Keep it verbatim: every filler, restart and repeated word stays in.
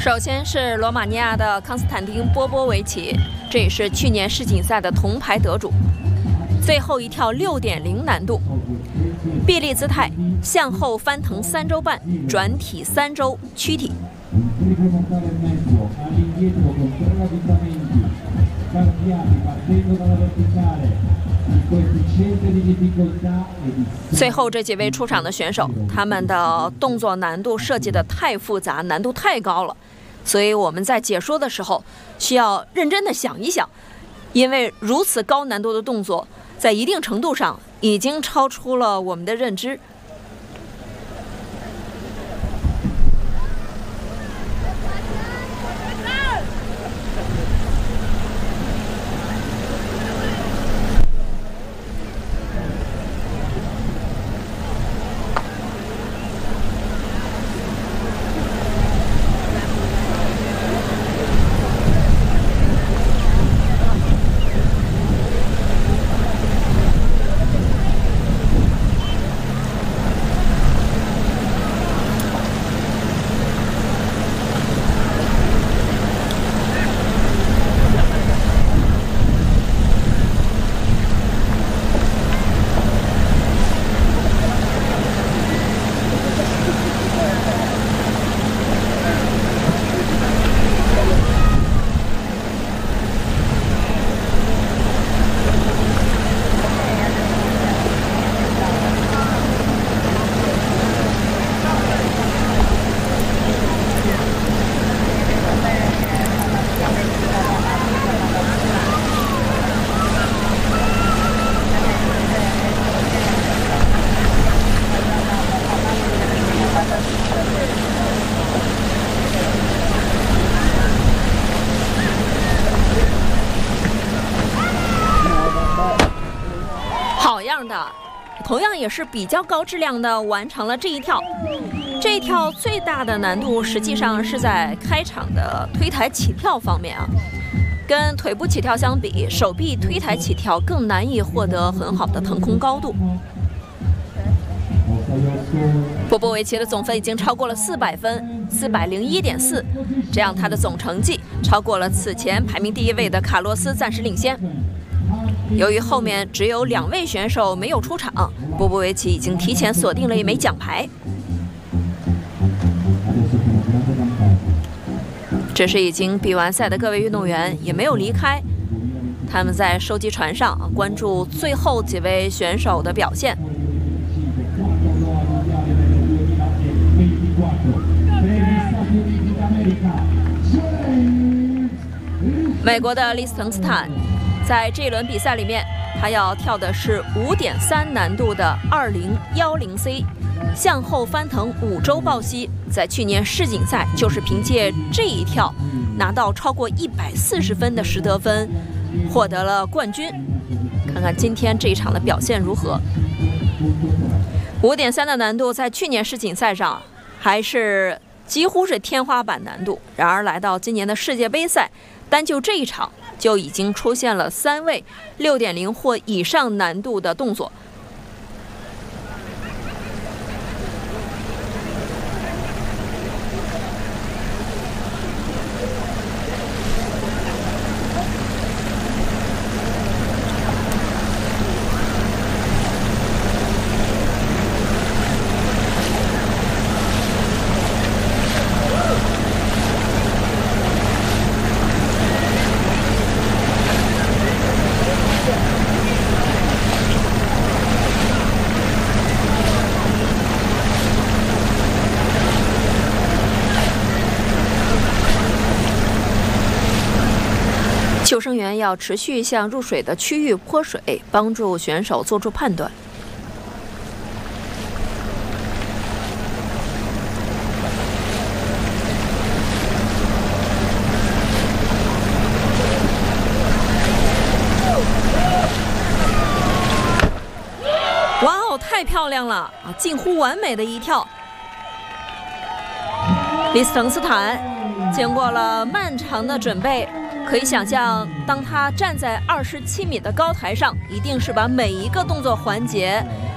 首先是罗马尼亚的康斯坦丁·波波维奇，这也是去年世锦赛的铜牌得主。最后一跳 六点零 难度，臂力姿态，向后翻腾三周半，转体三周，躯体。最后这几位出场的选手，他们的动作难度设计的太复杂，难度太高了，所以我们在解说的时候需要认真的想一想，因为如此高难度的动作，在一定程度上已经超出了我们的认知。同样也是比较高质量的完成了这一跳。这一跳最大的难度实际上是在开场的推抬起跳方面啊，跟腿部起跳相比，手臂推抬起跳更难以获得很好的腾空高度。波波维奇的总分已经超过了四百分， 四百零一点四， 这样他的总成绩超过了此前排名第一位的卡洛斯，暂时领先。由于后面只有两位选手没有出场，波波维奇已经提前锁定了一枚奖牌。这时已经比完赛的各位运动员也没有离开，他们在收集船上关注最后几位选手的表现。美国的利斯滕斯坦在这一轮比赛里面，他要跳的是 五点三 难度的 二零一零 C 向后翻腾五周抱膝，在去年世锦赛就是凭借这一跳拿到超过一百四十分的实得分，获得了冠军。看看今天这一场的表现如何。 五点三 的难度在去年世锦赛上还是几乎是天花板难度，然而来到今年的世界杯赛，单就这一场就已经出现了三位 六点零 或以上难度的动作。救生员要持续向入水的区域泼水，帮助选手做出判断。哇哦，太漂亮了啊！近乎完美的一跳。利斯滕斯坦经过了漫长的准备。 可以想象，当他站在二十七米的高台上，一定是把每一个动作环节